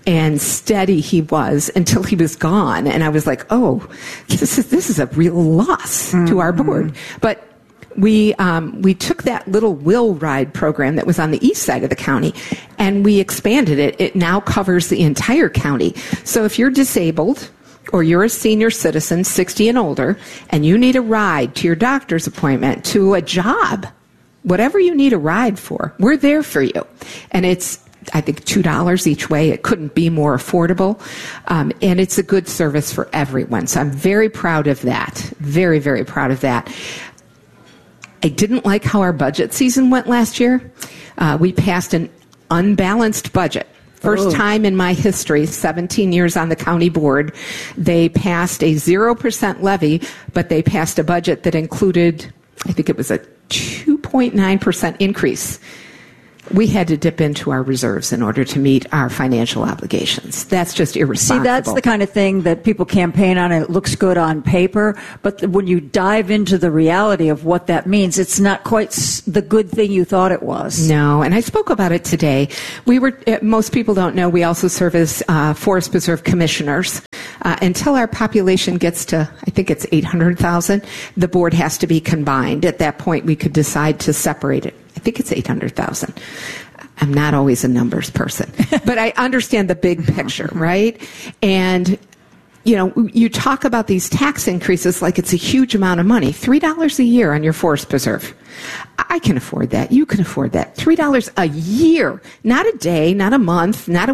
and steady he was until he was gone. And I was like, oh, this is a real loss to our board. But we took that little Will Ride program that was on the east side of the county, and we expanded it. It now covers the entire county. So if you're disabled or you're a senior citizen, 60 and older, and you need a ride to your doctor's appointment, to a job, whatever you need a ride for, we're there for you. And it's, I think, $2 each way. It couldn't be more affordable. And it's a good service for everyone. So I'm very proud of that. Very, very proud of that. I didn't like how our budget season went last year. We passed an unbalanced budget. First time in my history, 17 years on the county board, they passed a 0% levy, but they passed a budget that included, I think it was a 2.9% increase. We had to dip into our reserves in order to meet our financial obligations. That's just irresponsible. See, that's the kind of thing that people campaign on, and it looks good on paper, but when you dive into the reality of what that means, it's not quite the good thing you thought it was. No, and I spoke about it today. Most people don't know, we also serve as Forest Preserve commissioners. Until our population gets to, I think it's 800,000, the board has to be combined. At that point, we could decide to separate it. I think it's 800,000. I'm not always a numbers person, but I understand the big picture, right? And, you know, you talk about these tax increases like it's a huge amount of money. $3 a year on your forest preserve. I can afford that. You can afford that. $3 a year, not a day, not a month, not a